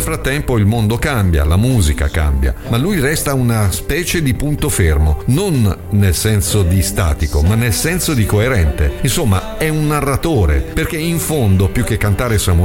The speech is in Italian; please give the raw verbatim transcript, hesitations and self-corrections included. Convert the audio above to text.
frattempo il mondo cambia, la musica cambia, ma lui resta una specie di punto fermo, non nel senso di statico, ma nel senso di coerente. Insomma, è un narratore, perché in fondo, più che cantare Samuele